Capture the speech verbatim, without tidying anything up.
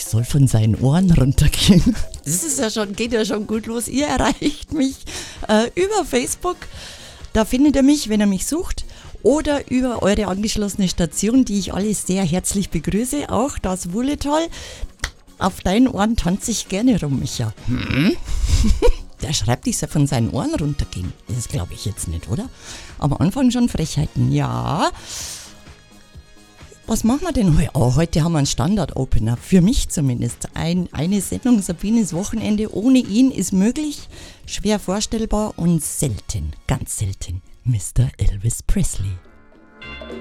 es soll von seinen Ohren runtergehen. Das ist ja schon, geht ja schon gut los. Ihr erreicht mich äh, über Facebook. Da findet ihr mich, wenn ihr mich sucht. Oder über eure angeschlossene Station, die ich alle sehr herzlich begrüße. Auch das Wulletal. Auf deinen Ohren tanze ich gerne rum, Micha. Hm? Der schreibt, ich soll von seinen Ohren runtergehen. Das glaube ich jetzt nicht, oder? Am Anfang schon Frechheiten. Ja. Was machen wir denn heute? Oh, heute haben wir einen Standard-Opener. Für mich zumindest. Ein, eine Sendung Sabines Wochenende ohne ihn ist möglich, schwer vorstellbar und selten, ganz selten. Mister Elvis Presley.